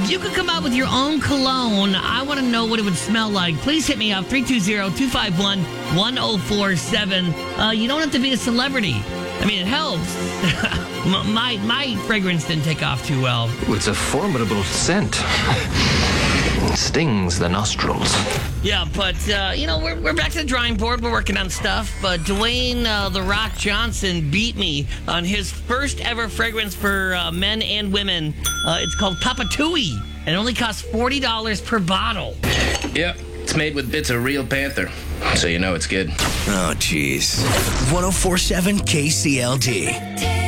If you could come out with your own cologne, I want to know what it would smell like. Please hit me up, 320-251-1047. You don't have to be a celebrity. I mean, it helps. my fragrance didn't take off too well. It's a formidable scent. Stings the nostrils. Yeah, but, we're back to the drawing board. We're working on stuff. But Dwayne The Rock Johnson beat me on his first ever fragrance for men and women. It's called Papa Tui, and it only costs $40 per bottle. Yep, it's made with bits of real panther, so you know it's good. Oh, jeez. 104.7 KCLD.